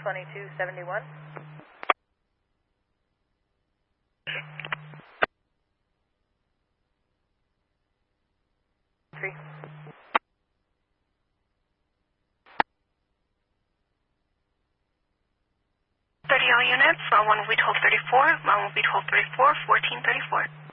2271. Three. 30 all units, one will be 1234, one will be 1234, 1434.